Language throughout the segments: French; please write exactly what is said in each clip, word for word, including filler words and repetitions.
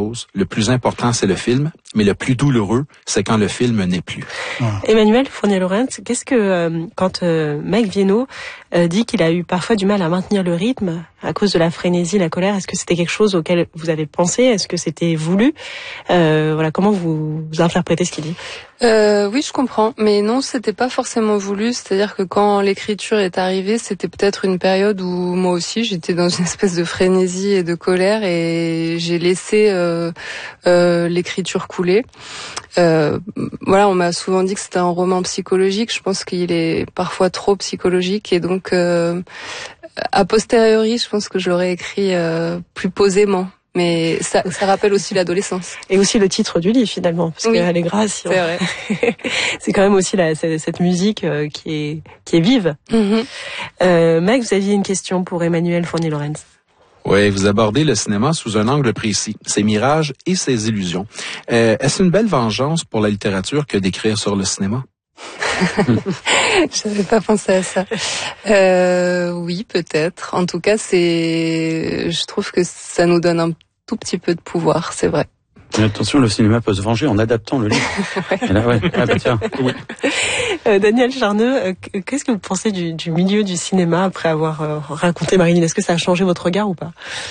chose. Le plus important, c'est le film, mais le plus douloureux, c'est quand le film n'est plus. Mmh. Emmanuelle Fournier-Laurens, qu'est-ce que, euh, quand euh, Mike Vieno euh, dit qu'il a eu parfois du mal à maintenir le rythme à cause de la frénésie, la colère, est-ce que c'était quelque chose auquel vous avez pensé? Est-ce que c'était voulu? euh, Voilà, comment vous, vous interprétez ce qu'il dit? Euh, oui, je comprends, mais non, c'était pas forcément voulu. C'est-à-dire que quand l'écriture est arrivée, c'était peut-être une période où moi aussi j'étais dans une espèce de frénésie et de colère, et j'ai laissé euh, euh, l'écriture couler. Euh, voilà, on m'a souvent dit que c'était un roman psychologique. Je pense qu'il est parfois trop psychologique, et donc euh, a posteriori, je pense que je l'aurais écrit euh, plus posément. Mais ça, ça rappelle aussi l'adolescence. Et aussi le titre du livre, finalement, parce oui, qu'elle est grasse. Si c'est vrai. C'est quand même aussi la, cette musique euh, qui est qui est vive. Mm-hmm. Euh, Meg, vous aviez une question pour Emmanuelle Fournier-Laurens. Oui, vous abordez le cinéma sous un angle précis, ses mirages et ses illusions. Euh, est-ce une belle vengeance pour la littérature que d'écrire sur le cinéma? Je n'avais pas pensé à ça. Euh, oui, peut-être. En tout cas, c'est, je trouve que ça nous donne un tout petit peu de pouvoir, c'est vrai. Mais attention, le cinéma peut se venger en adaptant le livre. Ouais. Là, ouais. Ah bah tiens. Oui. Euh, Daniel Charneux, euh, qu'est-ce que vous pensez du, du milieu du cinéma après avoir euh, raconté Marilyn? Est-ce que ça a changé votre regard ou pas?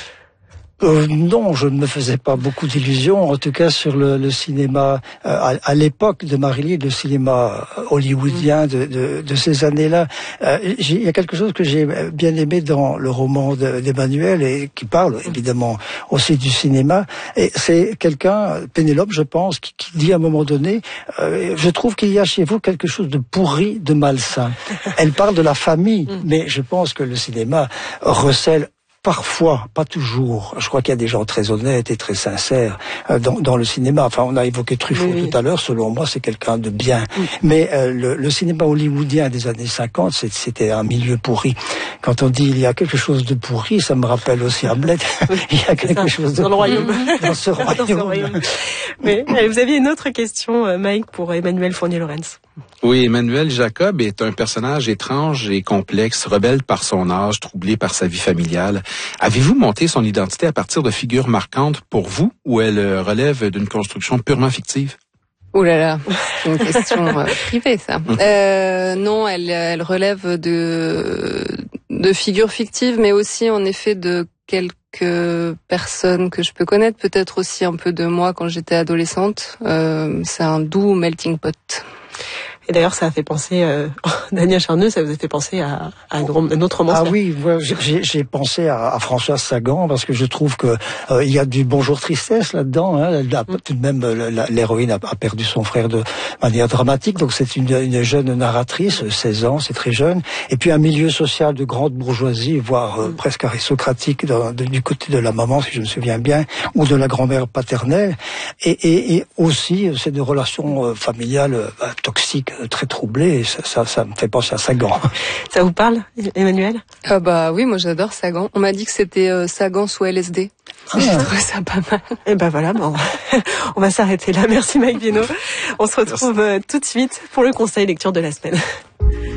Euh, non, je ne me faisais pas beaucoup d'illusions, en tout cas sur le, le cinéma, euh, à, à l'époque de Marilyn, le cinéma hollywoodien de, de, de ces années-là. Euh, il y a quelque chose que j'ai bien aimé dans le roman de, d'Emmanuel, et qui parle évidemment aussi du cinéma. Et c'est quelqu'un, Pénélope, je pense, qui, qui dit à un moment donné, euh, je trouve qu'il y a chez vous quelque chose de pourri, de malsain. Elle parle de la famille, mais je pense que le cinéma recèle parfois, pas toujours. Je crois qu'il y a des gens très honnêtes et très sincères euh, dans, dans le cinéma. Enfin, on a évoqué Truffaut oui, tout à l'heure. Selon moi, c'est quelqu'un de bien. Oui. Mais euh, le, le cinéma hollywoodien des années cinquante, c'était un milieu pourri. Quand on dit il y a quelque chose de pourri, ça me rappelle aussi Hamlet. Oui, il y a quelque ça, chose de dans le royaume. Dans ce royaume. Dans ce royaume. Mais euh, vous aviez une autre question, Mike, pour Emmanuelle Fournier-Laurens. Oui, Emmanuel Jacob est un personnage étrange et complexe, rebelle par son âge, troublé par sa vie familiale. Avez-vous monté son identité à partir de figures marquantes pour vous, ou elle relève d'une construction purement fictive? Oh là là, c'est une question euh, privée, ça. Euh, non, elle, elle relève de, de figures fictives, mais aussi en effet de quelques personnes que je peux connaître, peut-être aussi un peu de moi quand j'étais adolescente. Euh, c'est un doux melting pot. Et d'ailleurs, ça a fait penser, euh, Daniel Charneux, ça vous a fait penser à, à un, un autre roman. Ah oui, j'ai, j'ai pensé à, à Françoise Sagan, parce que je trouve que euh, il y a du Bonjour Tristesse là-dedans. Hein. Elle a, tout de même, la, l'héroïne a, a perdu son frère de manière dramatique, donc c'est une, une jeune narratrice, seize ans, c'est très jeune. Et puis un milieu social de grande bourgeoisie, voire euh, presque aristocratique dans, de, du côté de la maman, si je me souviens bien, ou de la grand-mère paternelle. Et, et, et aussi, c'est des relations euh, familiales euh, toxiques, très troublé, et ça, ça, ça me fait penser à Sagan. Ça vous parle, Emmanuel? Ah bah oui, moi j'adore Sagan. On m'a dit que c'était euh, Sagan sous L S D. Ah. J'ai trouvé ça pas mal. Et ben voilà, bon, on va s'arrêter là. Merci Mike Vieno. On se retrouve Merci. tout de suite pour le conseil lecture de la semaine.